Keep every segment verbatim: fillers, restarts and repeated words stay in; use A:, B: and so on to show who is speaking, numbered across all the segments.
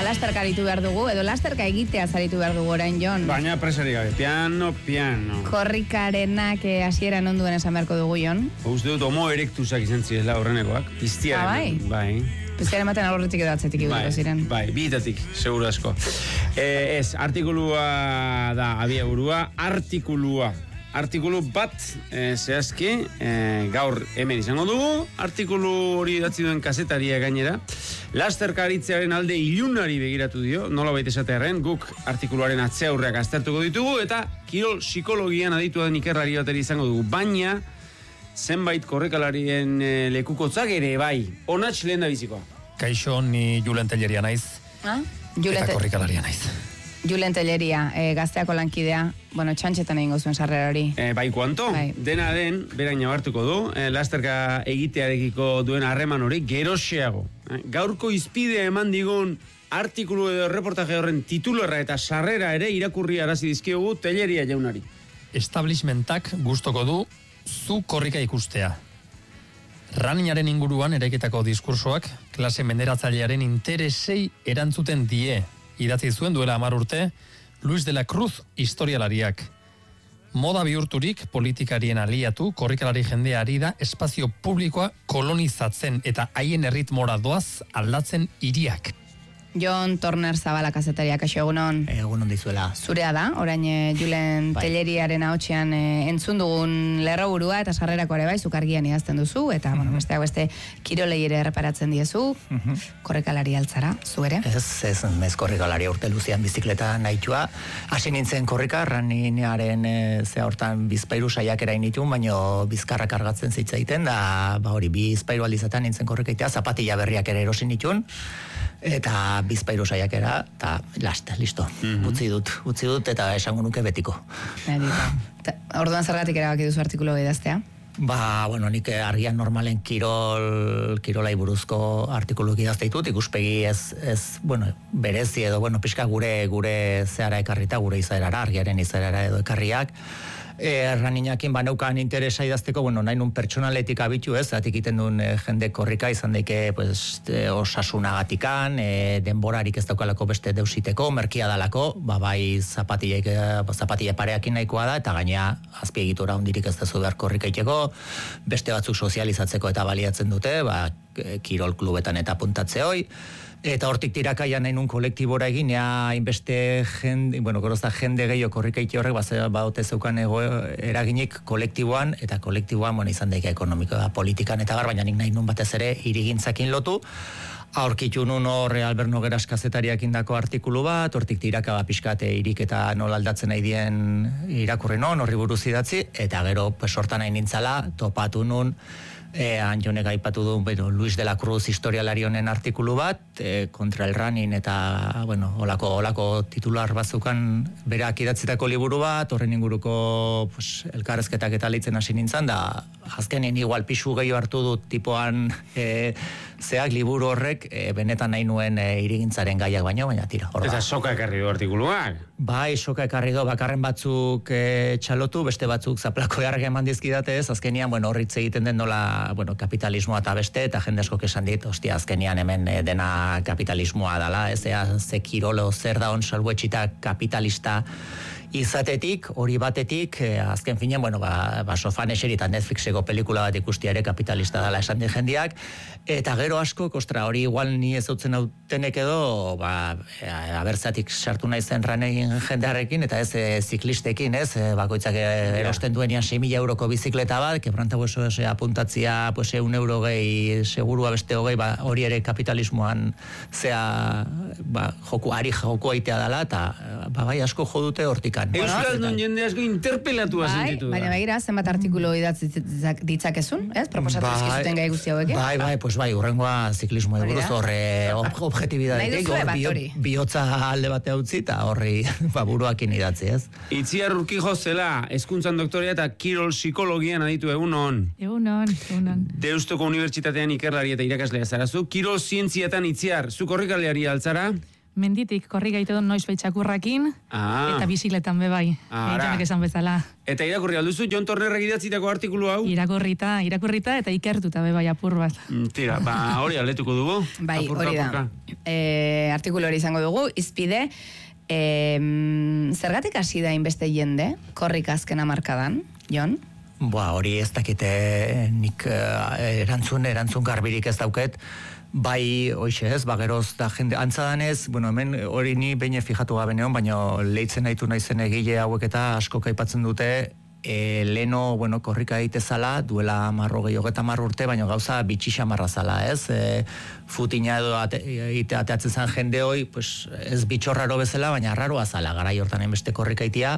A: lasterka aritu behar dugu, edo lasterka egitea zaritu behar dugu orain, Jon.
B: Baina presari gabe, piano, piano.
A: Korrikarenak hasieran onduen esan beharko dugu, Jon.
B: Uste dut homo erectusak izan zirela horrenekoak. Piztiaren.
A: Ah, bai?
B: Bai.
A: Piztiaren ematen alorretik edo atzetik iguriko ziren.
B: Bai, biitatik, seguru asko. Eh, ez, artikulua da abiaburua, artikulua. Artikulu bat, eh, zehazki, eh, gaur hemen izango dugu, artikulu hori datzi duen kasetaria gainera, lasterka aritzearen alde ilunari begiratu dio, nola baita esatearen, guk artikuluaren atzeaurreak aztertuko ditugu, eta kirol psikologian aditu den ikerlari bateri izango dugu, baina zenbait korrekalarien eh, lekukotzak ere bai, onatx lehen da bizikoa.
C: Kaixo, ni Julen Telleria naiz,
A: ah?
C: eta korrikalaria naiz.
A: Julen Telleria, e, gazteako lankidea, bueno, txantxetan egin gozuen sarrera hori.
B: E, bai, kuanto, bai. Dena den, berain nabartuko du, e, lasterka egitearekiko duen harreman hori, geroxeago. E, gaurko izpidea eman digun artikulu edo reportaje horren titulerra eta sarrera ere irakurri arazi dizkiogu Telleria jaunari.
C: Establishmentak gustoko du zu korrika ikustea. Runningaren inguruan eraiketako diskursoak klase menderatzailearen interesei erantzuten die. Idatzi zuen duela hamar urte, Luis de la Cruz historialariak. Moda bihurturik politikarien aliatu, korrikalari jendea ari da espazio publikoa kolonizatzen eta haien erritmora doaz aldatzen hiriak.
A: Jon Torner Zabala kazetariak, kaixo egunon.
D: Egunon dizuela.
A: Zurea da, orain e, Julen bai. Telleriaren ahotsean e, entzun dugun lerroburua eta sarrerako ere bai, zuk argian idazten duzu, eta uh-huh. bueno, besteak beste kirolei ere erreparatzen diezu, uh-huh. korrikalari altzara, zu ere?
D: Ez, ez, ez korrikalari urte luzian bizikleta nahitua. Hasi nintzen korrika, raninearen e, ze hortan bizpairu saiakera initun, baino bizkarra kargatzen zitzaiten, da ba hori bizpairu aldizatan nintzen korrikaitea, zapatilla berriak ere erosin nitun, eta bizpairu saiakera, eta lasta, listo. Mm-hmm. Utzi dut, utzi dut, eta esango nuke betiko.
A: Orduan zergatik erabaki duzu artikulu idaztea?
D: Ba, bueno, nik argian normalen kirol, kirolai buruzko artikulu idazte ditut, ikuspegi ez, ez, bueno, berezi edo, bueno, pixka gure, gure zehara ekarrita, gure izaerara, argiaren izaerara edo ekarriak. Erraninakin baneukan interesa idazteko, bueno, nahi nun pertsonaletik abitu ez, zatik iten duen e, jende korrika izan daike pues, e, osasunagatikan, e, denborarik ez daukalako beste deusiteko, merkia dalako, ba, bai zapatile, zapatile pareakin nahikoa da, eta gainea azpiegitura hondirik ez dazu behar korrika iteko, beste batzuk sozializatzeko eta baliatzen dute, ba, kirol klubetan eta puntatze hoi, eta hortik tirakaia nahi nun kolektibora egin, ea inbeste jende, bueno, gorozta jende gehiago korrikaiti horrek, baute zeukan ego eraginik kolektiboan, eta kolektiboan, bueno, izan daika ekonomikoa, politikan eta bar, baina nik nahi nun batez ere irigintzakin lotu, aurkitu nun horre Albert Nogueras kazetariak indako artikulu bat, hortik tiraka ba, pixkate irik eta nola aldatzen nahi dien irakurri non, horri buruz idatzi, eta gero, pues, hortan nahi nintzala, topatu nun, E, Anjonek aipatu du, bueno, Luis de la Cruz historialari honen artikulu bat, e, kontra el running eta, bueno, olako, olako titular bazukan berak idatzitako liburu bat, horren inguruko pues, elkarrezketak eta leitzen hasi nintzen, da azkenen igual pixu gehiago hartu dut tipoan e, zeak liburu horrek e, benetan nahi nuen e, irigintzaren gaiak baino, baina tira. Hor
B: eta soka ekarri du artikuluak?
D: Bai, soka ekarri du, bakarren batzuk e, txalotu, beste batzuk zaplako jarra eman dizkidate ez, azkenian, bueno, horritze egiten den nola, bueno, kapitalismoa eta beste, eta jende askok esan dit, ostia, azkenian hemen e, dena kapitalismoa dala, ez, ea, ze kirolo zer da on salbuetxita kapitalista izatetik, hori batetik, eh, azken finean, bueno, ba, ba sofan eseri eta Netflixeko pelikula bat ikustia ere kapitalista dela esan di jendiak, eta gero asko, kostra, hori igual ni ez utzen autenek edo, ba, e, abertzatik sartu nahi zen ranegin jendearekin, eta ez e, ziklistekin, ez, e, bakoitzak e, erosten duenian sei mila euroko bizikleta bat, kebranta hueso ese apuntatzia, pues, eun euro gehi, segurua beste hogei, ba, hori ere kapitalismoan zea, ba, joku, ari joku aitea dela, eta ba, bai asko jodute hortikan.
B: Euskaldun jende asko interpelatua sentitu da.
A: Baina begira, zenbat artikulu idatzi ditzakezun, ez? Proposatu
D: bai,
A: eskizuten gai guzti hauekin.
D: Bai, bai, pues bai, urrengoa ziklismo buruz horre objetibidadetik, hor bihotza alde bate utzi eta horri buruakin idatzi, ez?
B: Itziar Urkijo zela, hezkuntzan doktorea eta kirol psikologian aditu egunon.
E: Egunon, egunon.
B: Deustuko Unibertsitatean ikerlari eta irakaslea zarazu. Kirol zientziatan Itziar, zu korrikaleari altzara?
E: menditik korri gaite dut noiz beitxakurrakin,
B: Ah.
E: eta bizikletan bebai,
B: Ara.
E: egitenek esan bezala.
B: Eta irakurri alduzu, Jon Tornerrek idatzitako artikulu hau?
E: Irakurrita, irakurrita eta ikertuta bebai apur bat.
B: Mm, Tira, ba, hori aletuko dugu.
A: Bai,
B: Apurka,
A: hori da.
B: apurka.
A: E, artikulu hori izango dugu, izpide, e, zergatik hasi da inbeste jende, korrik azken hamarkadan, Jon?
D: Ba, hori ez dakite nik eh, erantzun, erantzun garbirik ez dauket, bai, hoxe ez, bageroz da jende, antzadanez, bueno, hemen hori ni behin fijatu gabe neon, baina leitzen naitu naizen egile hauek eta asko kaipatzen dute, e, leno, bueno, korrika egitezala, duela marro gehi hogeta marro urte, baina gauza bitxi marra zala, ez? E, futina edo ate, ite, ateatzen zen jende hoi, pues, ez bitxorraro bezala, baina raroa zala, garai hortan enbeste korrika itia.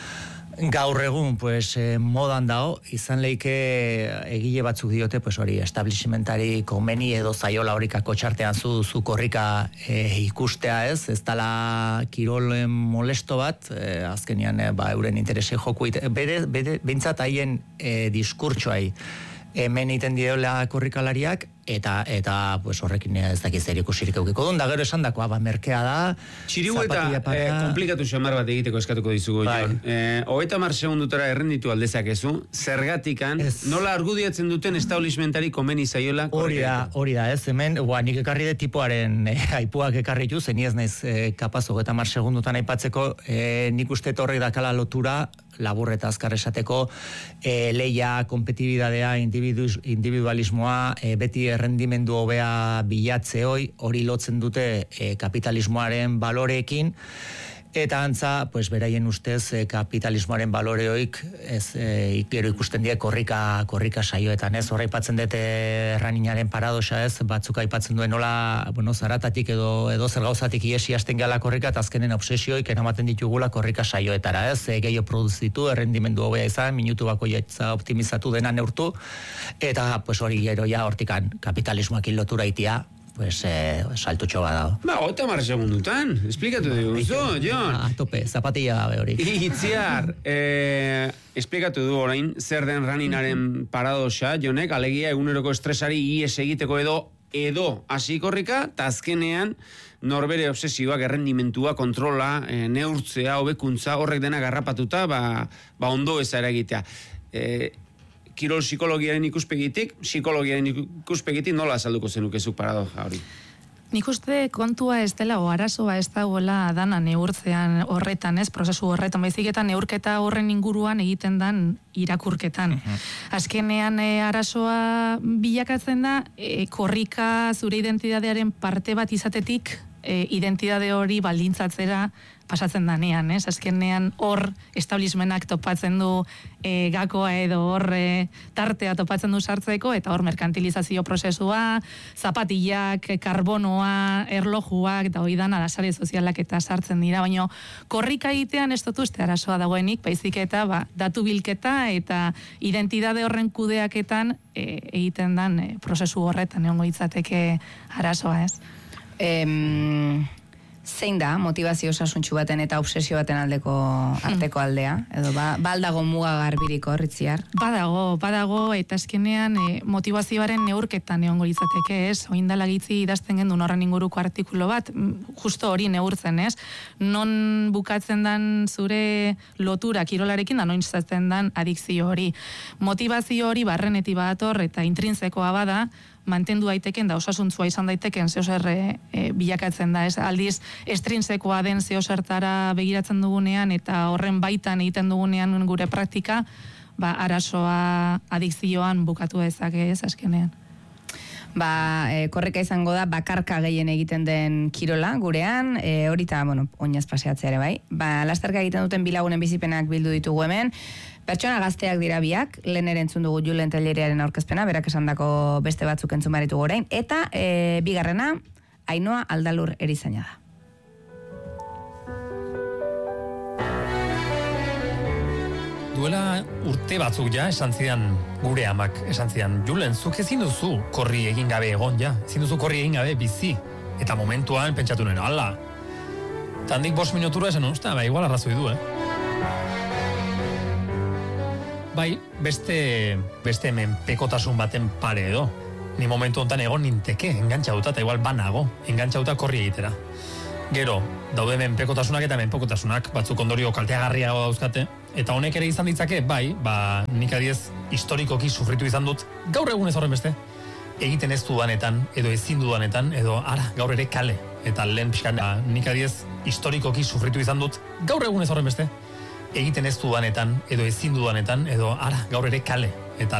D: Gaur egun, pues, eh, modan dao, izan leike egile batzuk diote, pues hori, establishmentari komeni edo zaiola horikako txartean zu, zu korrika eh, ikustea ez, ez dala kirolen molesto bat, eh, azkenian eh, ba, euren interese joku, ite, bere, bere, bintzat haien eh, diskurtsoai hemen iten diola korrikalariak, eta eta pues horrekin ez dakiz zer ikusirik eukiko duen, da gero esan dakoa, ba, merkea da,
B: Txiriu eta
D: zapatilla
B: eh,
D: parea.
B: komplikatu xamar bat egiteko eskatuko dizugu,
D: Bai.
B: Jon. Eh, hogeita mar segundutara errenditu aldezakezu, zergatikan,
D: Ez.
B: nola argudiatzen duten establishmentari komeni zaiola
D: Hori da,
B: korrika.
D: hori da, ez, hemen, ua, nik ekarri de tipoaren eh, aipuak ekarri ju, zen ez naiz eh, kapaz hogeita mar segundutan aipatzeko, eh, nik uste horrek dakala lotura, labur eta azkar esateko, eh, leia, kompetibidadea, individu, individualismoa, eh, beti errendimendu hobea bilatze hoi, hori lotzen dute eh, kapitalismoaren baloreekin, eta antza, pues, beraien ustez eh, kapitalismoaren baloreoik ez eh, gero ikusten die korrika korrika saioetan, ez? Hor aipatzen dute erraninaren paradoxa, ez? Batzuk aipatzen duen nola, bueno, zaratatik edo edo zer gauzatik iesi hasten gala korrika eta azkenen obsesioik eramaten ditugula korrika saioetara, ez? E, gehiago produzitu, errendimendu hobea izan, minutu bakoitza optimizatu dena neurtu, eta pues hori gero ja hortikan kapitalismoakin lotura itia, pues eh, saltutxo bat dago.
B: Ba, hogeita mar segundutan, esplikatu diguzu, Jon.
D: A tope, zapatilla gabe hori.
B: Itziar, eh, esplikatu du orain, zer den raninaren paradoxa, Jonek, alegia eguneroko estresari ies egiteko edo edo hasikorrika, eta azkenean norbere obsesioak, errendimentua, kontrola, eh, neurtzea, hobekuntza, horrek dena garrapatuta, ba, ba ondo ez eragitea. Eh, kirol psikologiaren ikuspegitik, psikologiaren ikuspegitik nola azalduko zenukezuk paradoja hori?
E: Nik uste kontua ez dela, o arazoa ez dagoela dana neurtzean horretan, ez, prozesu horretan, baizik eta neurketa horren inguruan egiten dan irakurketan. Azkenean e, arazoa bilakatzen da, e, korrika zure identitatearen parte bat izatetik, e, identitate hori baldintzatzera pasatzen danean, ez? Azkenean hor establishmentak topatzen du e, gakoa edo hor e, tartea topatzen du sartzeko, eta hor merkantilizazio prozesua, zapatillak, karbonoa, erlojuak, da hoi dana, sare sozialak eta sartzen dira, baina korrika egitean ez dut uste arazoa dagoenik, baizik eta ba, datu bilketa eta identitate horren kudeaketan e, egiten dan e, prozesu horretan egongo litzateke arazoa, ez?
A: Em, zein da motivazio osasuntsu baten eta obsesio baten aldeko arteko aldea? Edo ba, baldago muga garbirik horritziar?
E: Badago, badago, eta azkenean e, motivazioaren neurketan egongo litzateke, ez? Oindala gitzi idazten gendun horren inguruko artikulu bat, justo hori neurtzen, ez? Non bukatzen dan zure lotura kirolarekin, da noin zaten dan adikzio hori. Motivazio hori barrenetik badator eta intrinsekoa bada, mantendu daiteken da osasuntzua izan daiteken zeozer e, bilakatzen da, ez? Aldiz estrinsekoa den zeozertara begiratzen dugunean eta horren baitan egiten dugunean gure praktika, ba arazoa adikzioan bukatu dezake, ez, azkenean.
A: Ba, e, korrika izango da bakarka gehien egiten den kirola gurean, e, hori eta, bueno, oinaz paseatzea ere bai. Ba, lasterka egiten duten bilagunen bizipenak bildu ditugu hemen. Pertsona gazteak dira biak, lehen ere entzun dugu Julen Telleriaren aurkezpena, berak esandako beste batzuk entzun baritugu orain, eta e, bigarrena, Ainhoa Aldalur erizaina da.
C: Duela urte batzuk ja, esan zidan gure amak, esan zidan, Julen, zuk ezin duzu korri egin gabe egon, ja, ezin duzu korri egin gabe bizi. Eta momentuan pentsatu nuen, ala. Eta handik bost minutura esan usta, ba, igual arrazoi du, eh? Bai, beste, beste menpekotasun baten pare edo. Ni momentu honetan egon ninteke, engantxauta, eta igual banago, engantxauta korri egitera. Gero, daude menpekotasunak eta menpekotasunak, batzuk ondorio kalteagarriago dauzkate, eta honek ere izan ditzake, bai, ba, nik adiez historikoki sufritu izan dut, gaur egun ez horren beste, egiten ez dudanetan, edo ezin dudanetan, edo ara, gaur ere kale, eta lehen pixkan, ba, nik adiez historikoki sufritu izan dut, gaur egun ez horren beste, egiten ez dudanetan, edo ezin dudanetan, edo ara, gaur ere kale, eta